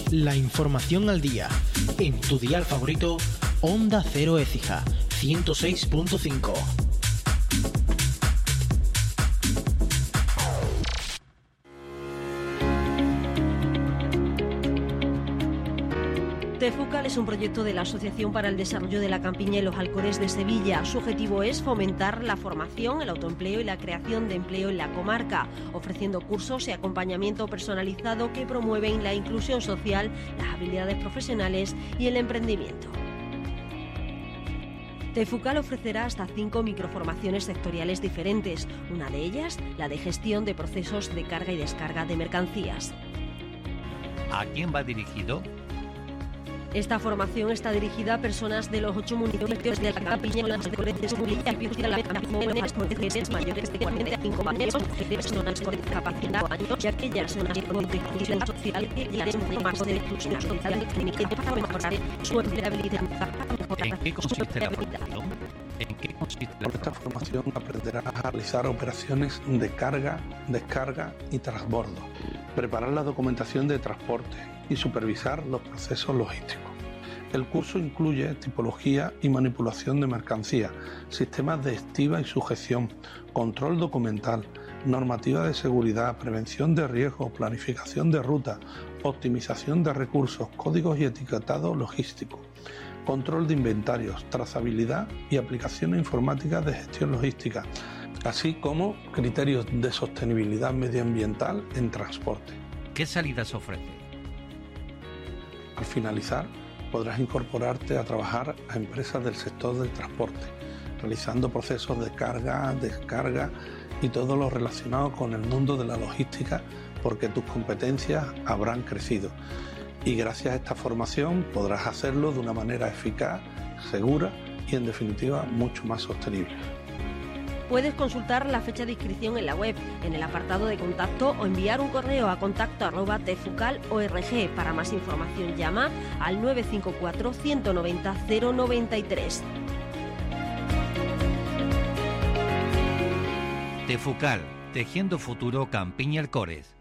La información al día. En tu dial favorito, Onda Cero Écija, 106.5. TEFUCAL es un proyecto de la Asociación para el Desarrollo de la Campiña y los Alcores de Sevilla. Su objetivo es fomentar la formación, el autoempleo y la creación de empleo en la comarca, ofreciendo cursos y acompañamiento personalizado que promueven la inclusión social, las habilidades profesionales y el emprendimiento. TEFUCAL ofrecerá hasta 5 microformaciones sectoriales diferentes, una de ellas la de gestión de procesos de carga y descarga de mercancías. ¿A quién va dirigido? Esta formación está dirigida a personas de los 8 municipios de la Campiña y los Alcores de Sevilla, mayores de 45 años, personas con discapacidad y aquellas personas con dificultad social que tienen más de exclusión social para mejorar su empleabilidad. ¿En qué consiste la formación? Con esta formación aprenderás a realizar operaciones de carga, descarga y transbordo, preparar la documentación de transporte y supervisar los procesos logísticos. El curso incluye tipología y manipulación de mercancía, sistemas de estiba y sujeción, control documental, normativa de seguridad, prevención de riesgos, planificación de ruta, optimización de recursos, códigos y etiquetado logístico, control de inventarios, trazabilidad y aplicaciones informáticas de gestión logística, así como criterios de sostenibilidad medioambiental en transporte. ¿Qué salidas ofrece? Al finalizar, podrás incorporarte a trabajar a empresas del sector del transporte, realizando procesos de carga, descarga y todo lo relacionado con el mundo de la logística, porque tus competencias habrán crecido. Y gracias a esta formación podrás hacerlo de una manera eficaz, segura y en definitiva mucho más sostenible. Puedes consultar la fecha de inscripción en la web, en el apartado de contacto o enviar un correo a contacto@tefucal.org. Para más información llama al 954 190 093. TEFUCAL, Tejiendo Futuro Campiña y Alcores.